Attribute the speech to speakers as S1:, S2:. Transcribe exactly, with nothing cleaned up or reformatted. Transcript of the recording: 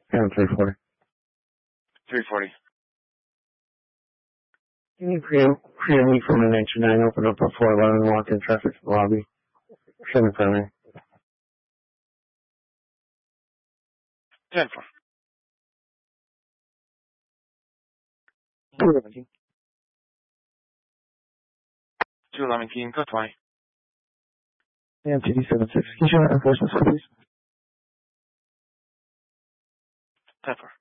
S1: And three forty.
S2: three forty.
S1: Can you pre- preempt from an H nine, open up a four eleven, walk in traffic lobby? seven primary.
S2: ten four.
S1: two eleven.
S2: two eleven King, go twenty.
S1: And T D seven six. Can you show that enforcement, please?
S2: ten four.